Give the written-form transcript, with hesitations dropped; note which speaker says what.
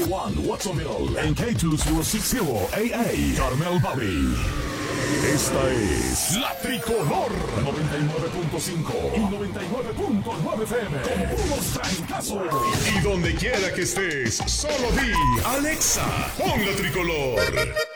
Speaker 1: 1 Watsonville en K2060AA Carmel Valley. Esta es la Tricolor 99.5 y 99.9 FM con puros trancazos. Y donde quiera que estés, solo di Alexa, pon la Tricolor.